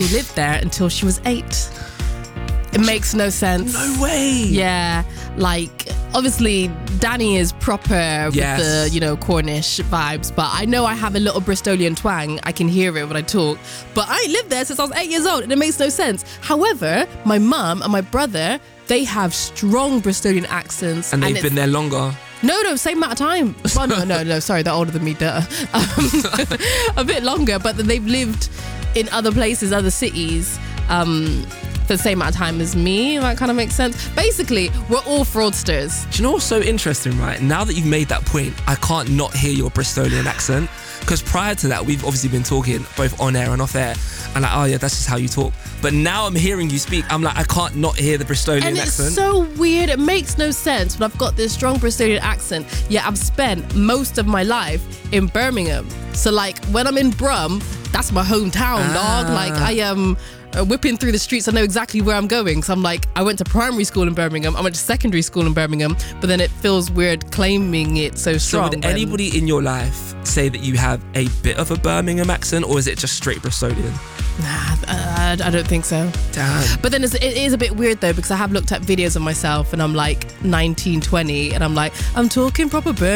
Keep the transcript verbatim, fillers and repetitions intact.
only lived there until she was eight. It makes no sense. No way. Yeah, like obviously Danny is proper Yes. with the, you know, Cornish vibes, but I know I have a little Bristolian twang. I can hear it when I talk, but I ain't lived there since I was eight years old and it makes no sense. However, my mum and my brother, they have strong Bristolian accents. And they've it's- been there longer. No, no, same amount of time. Well, no, no, no, sorry, they're older than me, duh. Um, a bit longer, but they've lived in other places, other cities, um, for the same amount of time as me. That kind of makes sense. Basically, we're all fraudsters. Do you know what's so interesting, right? Now that you've made that point, I can't not hear your Bristolian accent. Because prior to that, we've obviously been talking both on air and off air. And like, oh yeah, that's just how you talk. But now I'm hearing you speak. I'm like, I can't not hear the Bristolian And it's accent. so weird. It makes no sense. But I've got this strong Bristolian accent. Yet I've spent most of my life in Birmingham. So like when I'm in Brum, that's my hometown, Ah. dog. Like I am uh, whipping through the streets. I know exactly where I'm going. So I'm like, I went to primary school in Birmingham. I went to secondary school in Birmingham. But then it feels weird claiming it so So strong. would when- anybody in your life say that you have a bit of a Birmingham accent, or is it just straight Bristolian? Nah, uh, I don't think so. Damn. But then it's, it is a bit weird though, because I have looked at videos of myself and I'm like nineteen, twenty and I'm like, I'm talking proper Birmingham.